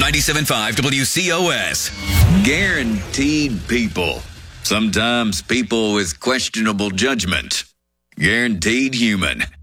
97.5 WCOS. Guaranteed people. Sometimes people with questionable judgment. Guaranteed human.